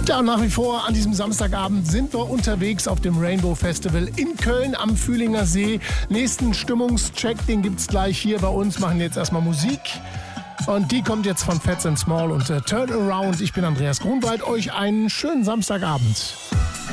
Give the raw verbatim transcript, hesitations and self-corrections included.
Ja, und nach wie vor an diesem Samstagabend sind wir unterwegs auf dem Rainbow Festival in Köln am Fühlinger See. Nächsten Stimmungscheck, den gibt's gleich hier bei uns. Machen jetzt erstmal Musik. Und die kommt jetzt von Fats and Small und äh, Turn Around. Ich bin Andreas Grunwald. Euch einen schönen Samstagabend.